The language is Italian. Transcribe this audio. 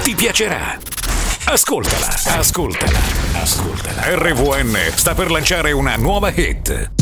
Ti piacerà. Ascoltala. RVN sta per lanciare una nuova hit.